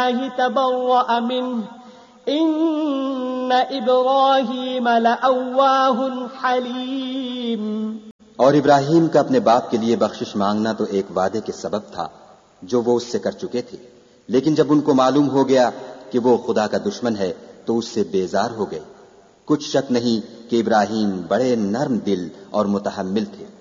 बिल्लाहि तबर्रअ मिन्हु इन्न इब्राहीम लअव्वाहुन हलीम। और इब्राहिम का अपने बाप के लिए बख्शिश मांगना तो एक वादे के सबब था जो वो उससे कर चुके थे, लेकिन जब उनको मालूम हो गया कि वो खुदा का दुश्मन है तो उससे बेजार हो गए। कुछ शक नहीं कि इब्राहिम बड़े नर्म दिल और मुतहम्मिल थे।